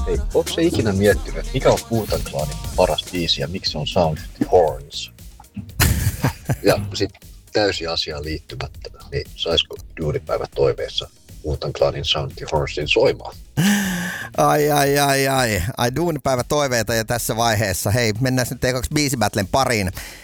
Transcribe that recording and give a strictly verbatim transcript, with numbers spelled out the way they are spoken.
Hei, ootko se ikinä miettinyt, että mikä on Wu-Tang Clanin paras biisi ja miksi se on Sound the Horns? Ja sitten täysin asiaan liittymättä, niin saisiko duunipäivä toiveessa Wu-Tang Clanin Sound the Hornsin soimaan? Ai, ai, ai, ai. Ai duunipäivä toiveita ja tässä vaiheessa. Hei, mennään nyt ekaksi biisibattlen pariin.